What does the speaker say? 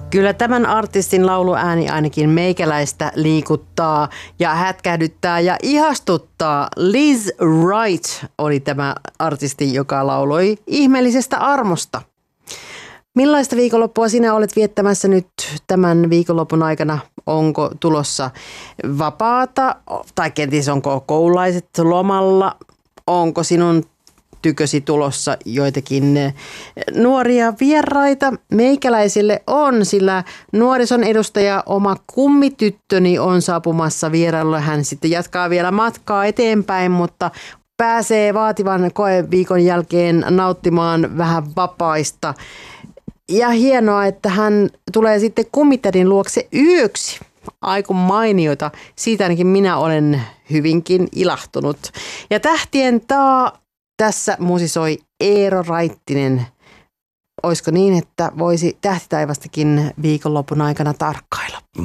Kyllä tämän artistin lauluääni ainakin meikäläistä liikuttaa ja hätkähdyttää ja ihastuttaa. Liz Wright oli tämä artisti, joka lauloi ihmeellisestä armosta. Millaista viikonloppua sinä olet viettämässä nyt tämän viikonlopun aikana? Onko tulossa vapaata tai kenties onko koululaiset lomalla? Onko sinun tykösi tulossa joitakin nuoria vieraita? Meikäläisille on, sillä nuorison edustaja oma kummityttöni on saapumassa vierailulle. Hän sitten jatkaa vielä matkaa eteenpäin, mutta pääsee vaativan koeviikon jälkeen nauttimaan vähän vapaista. Ja hienoa, että hän tulee sitten kummitädin luokse yöksi. Aiku mainiota. Siitä ainakin minä olen hyvinkin ilahtunut. Ja tähtien tässä musisoi Eero Raittinen. Olisiko niin, että voisi Tähtitaivastakin viikonlopun aikana tarkkailla?